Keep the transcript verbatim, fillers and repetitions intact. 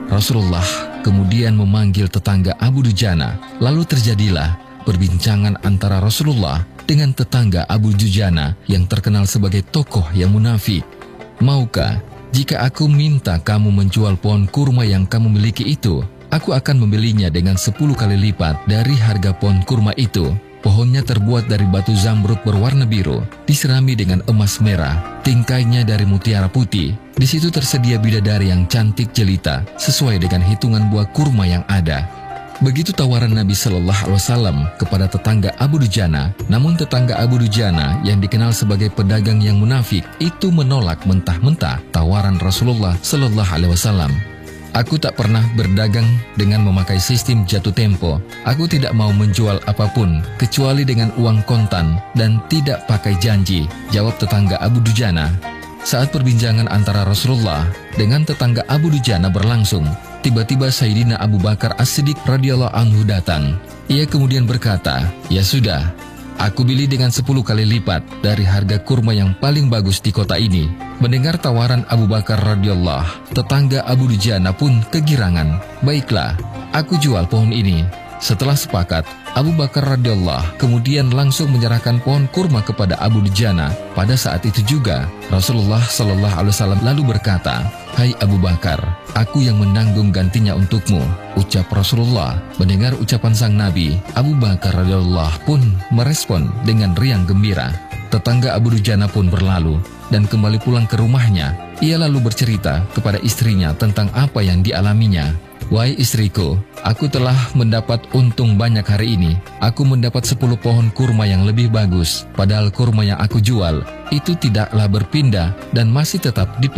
Rasulullah kemudian memanggil tetangga Abu Dujana. Lalu terjadilah perbincangan antara Rasulullah dengan tetangga Abu Dujana yang terkenal sebagai tokoh yang munafik. Maukah jika aku minta kamu menjual pohon kurma yang kamu miliki itu? Aku akan membelinya dengan sepuluh kali lipat dari harga pohon kurma itu. Pohonnya terbuat dari batu zamrud berwarna biru, diserami dengan emas merah, tingkainya dari mutiara putih. Di situ tersedia bidadari yang cantik jelita, sesuai dengan hitungan buah kurma yang ada. Begitu tawaran Nabi Shallallahu Alaihi Wasallam kepada tetangga Abu Dujana. Namun tetangga Abu Dujana yang dikenal sebagai pedagang yang munafik itu menolak mentah-mentah tawaran Rasulullah Shallallahu Alaihi Wasallam. Aku tak pernah berdagang dengan memakai sistem jatuh tempo. Aku tidak mau menjual apapun kecuali dengan uang kontan dan tidak pakai janji, jawab tetangga Abu Dujana. Saat perbincangan antara Rasulullah dengan tetangga Abu Dujana berlangsung, tiba-tiba Sayyidina Abu Bakar As-Siddiq radhiyallahu anhu datang. Ia kemudian berkata, "Ya sudah, aku beli dengan sepuluh kali lipat dari harga kurma yang paling bagus di kota ini." Mendengar tawaran Abu Bakar radhiyallahu, tetangga Abu Dujana pun kegirangan. "Baiklah, aku jual pohon ini." Setelah sepakat, Abu Bakar radhiyallahu kemudian langsung menyerahkan pohon kurma kepada Abu Dujana. Pada saat itu juga Rasulullah Shallallahu Alaihi Wasallam lalu berkata, "Hai Abu Bakar, aku yang menanggung gantinya untukmu," ucap Rasulullah. Mendengar ucapan sang Nabi, Abu Bakar radhiyallahu pun merespon dengan riang gembira. Tetangga Abu Dujana pun berlalu dan kembali pulang ke rumahnya. Ia lalu bercerita kepada istrinya tentang apa yang dialaminya. "Wahai istriku, aku telah mendapat untung banyak hari ini. Aku mendapat sepuluh pohon kurma yang lebih bagus. Padahal kurma yang aku jual itu tidaklah berpindah dan masih tetap di